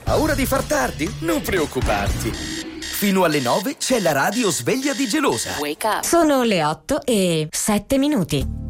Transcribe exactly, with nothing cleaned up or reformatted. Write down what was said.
Paura di far tardi? Non preoccuparti. Fino alle nove c'è la radio sveglia di Gelosa. Sono le otto e sette minuti.